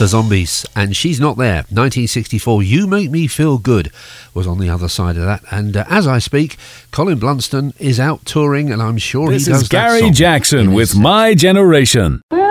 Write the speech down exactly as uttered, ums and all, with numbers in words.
The Zombies, and She's Not There. nineteen sixty-four, You Make Me Feel Good was on the other side of that. And uh, as I speak, Colin Blunston is out touring, and I'm sure this he does is Gary that song Jackson with My Generation.